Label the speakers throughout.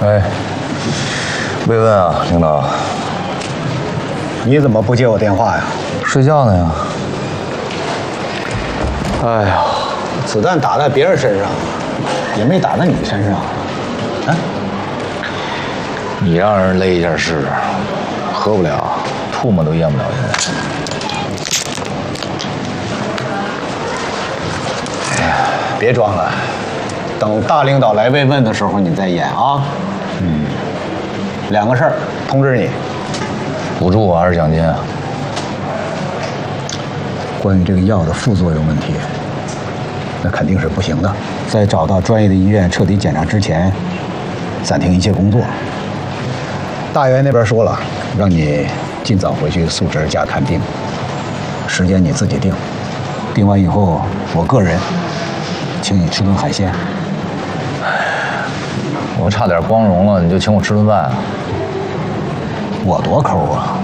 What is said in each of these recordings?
Speaker 1: 哎，慰问啊，领导。
Speaker 2: 你怎么不接我电话呀？
Speaker 1: 睡觉呢呀。哎呀，
Speaker 2: 子弹打在别人身上，也没打在你身上。啊？
Speaker 1: 你让人勒一下试试，喝不了，唾沫都咽不了现在。
Speaker 2: 别装了，等大领导来慰问的时候你再演啊。2个事儿通知你。
Speaker 1: 补助还是奖金啊？
Speaker 2: 关于这个药的副作用问题，那肯定是不行的。在找到专业的医院彻底检查之前，暂停一切工作。大元那边说了，让你尽早回去素质家看病，时间你自己定。定完以后，我个人请你吃顿海鲜。
Speaker 1: 我差点光荣了，你就请我吃顿饭啊？
Speaker 2: 我多抠啊！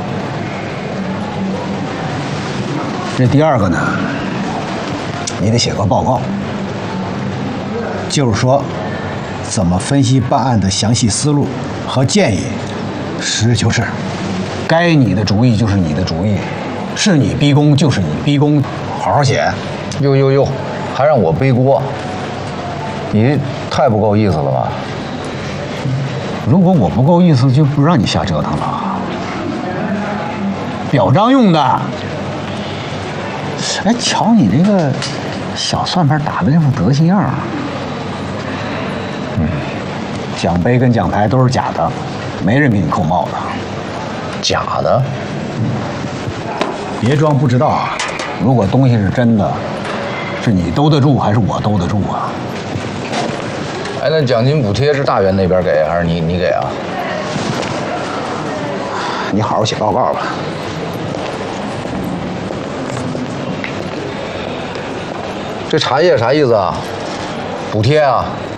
Speaker 2: 这第2个呢，你得写个报告，就是说怎么分析办案的详细思路和建议，实事求是。该你的主意就是你的主意，是你逼宫就是你逼宫，好好写。
Speaker 1: 哟，还让我背锅，你太不够意思了吧？
Speaker 2: 如果我不够意思，就不让你瞎折腾了。表彰用的。哎，瞧你这个小算盘打的这副德行样儿。奖杯跟奖牌都是假的，没人给你扣帽子。
Speaker 1: 假的？
Speaker 2: 别装不知道啊！如果东西是真的，是你兜得住还是我兜得住啊？
Speaker 1: 哎，那奖金补贴是大元那边给还是你给啊？
Speaker 2: 你好好写报告吧。
Speaker 1: 这茶叶啥意思啊？补贴啊？